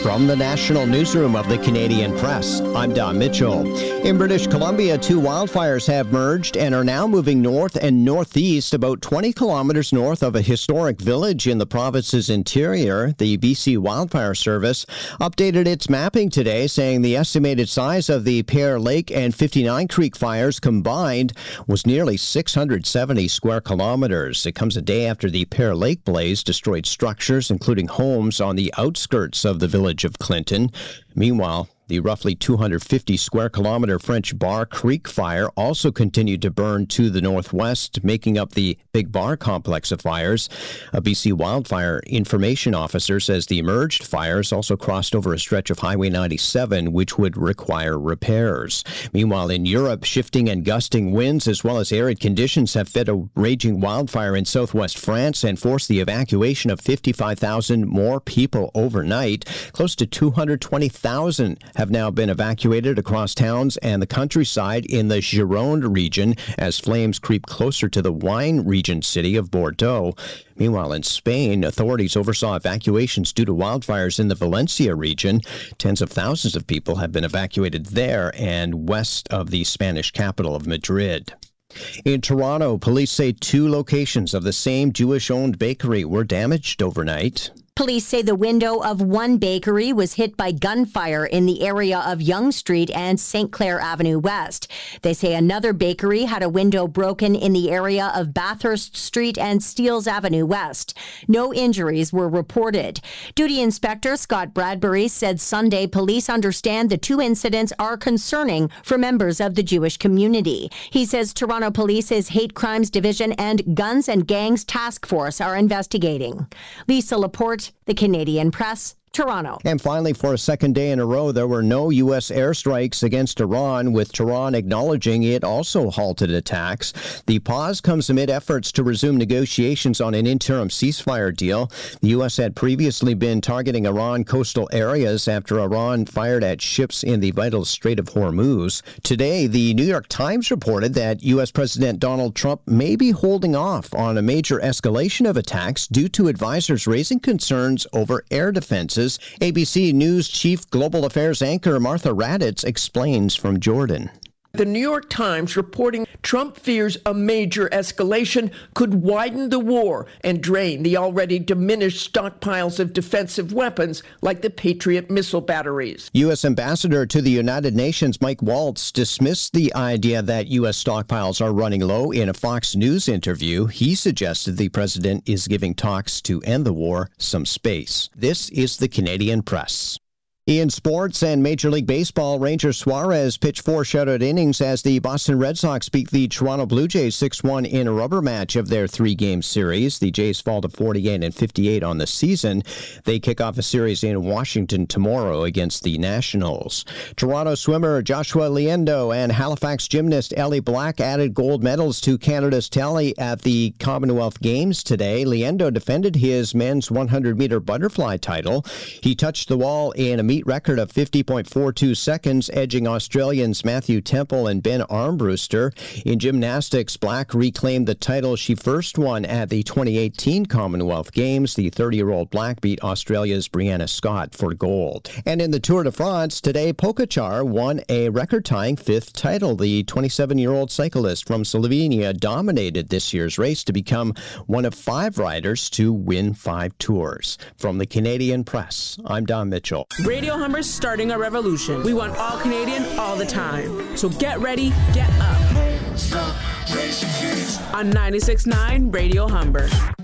From the National Newsroom of the Canadian Press, I'm Don Mitchell. In British Columbia, two wildfires have merged and are now moving north and northeast about 20 kilometers north of a historic village in the province's interior. The BC Wildfire Service updated its mapping today, saying the estimated size of the Pear Lake and 59 Creek fires combined was nearly 670 square kilometers. It comes a day after the Pear Lake blaze destroyed structures, including homes on the outskirts of the village of Clinton. Meanwhile, the roughly 250 square kilometer French Bar Creek fire also continued to burn to the northwest, making up the Big Bar complex of fires. A BC wildfire information officer says the emerged fires also crossed over a stretch of Highway 97, which would require repairs. Meanwhile, in Europe, shifting and gusting winds as well as arid conditions have fed a raging wildfire in southwest France and forced the evacuation of 55,000 more people overnight. Close to 220,000 have now been evacuated across towns and the countryside in the Gironde region as flames creep closer to the wine region city of Bordeaux. Meanwhile, in Spain, authorities oversaw evacuations due to wildfires in the Valencia region. Tens of thousands of people have been evacuated there and west of the Spanish capital of Madrid. In Toronto, police say two locations of the same Jewish-owned bakery were damaged overnight. Police say the window of one bakery was hit by gunfire in the area of Yonge Street and St. Clair Avenue West. They say another bakery had a window broken in the area of Bathurst Street and Steeles Avenue West. No injuries were reported. Duty Inspector Scott Bradbury said Sunday police understand the two incidents are concerning for members of the Jewish community. He says Toronto Police's Hate Crimes Division and Guns and Gangs Task Force are investigating. Lisa Laporte, The Canadian Press, Toronto. And finally, for a second day in a row, there were no U.S. airstrikes against Iran, with Tehran acknowledging it also halted attacks. The pause comes amid efforts to resume negotiations on an interim ceasefire deal. The U.S. had previously been targeting Iran coastal areas after Iran fired at ships in the vital Strait of Hormuz. Today, the New York Times reported that U.S. President Donald Trump may be holding off on a major escalation of attacks due to advisors raising concerns over air defenses. ABC News Chief Global Affairs anchor Martha Raddatz explains from Jordan. The New York Times reporting Trump fears a major escalation could widen the war and drain the already diminished stockpiles of defensive weapons like the Patriot missile batteries. U.S. Ambassador to the United Nations Mike Waltz dismissed the idea that U.S. stockpiles are running low in a Fox News interview. He suggested the president is giving talks to end the war some space. This is the Canadian Press. In sports and Major League Baseball, Ranger Suarez pitched 4 shutout innings as the Boston Red Sox beat the Toronto Blue Jays 6-1 in a rubber match of their 3-game series. The Jays fall to 48-58 on the season. They kick off a series in Washington tomorrow against the Nationals. Toronto swimmer Joshua Liendo and Halifax gymnast Ellie Black added gold medals to Canada's tally at the Commonwealth Games today. Liendo defended his men's 100-meter butterfly title. He touched the wall in a meet record of 50.42 seconds, edging Australians Matthew Temple and Ben Armbruster. In gymnastics, Black reclaimed the title she first won at the 2018 Commonwealth Games. The 30-year-old Black beat Australia's Brianna Scott for gold. And in the Tour de France, today Pogačar won a record-tying 5th title. The 27-year-old cyclist from Slovenia dominated this year's race to become one of 5 riders to win 5 tours. From the Canadian Press, I'm Don Mitchell. Radio Humber's starting a revolution. We want all Canadian all the time. So get ready, get up. On 96.9 Radio Humber.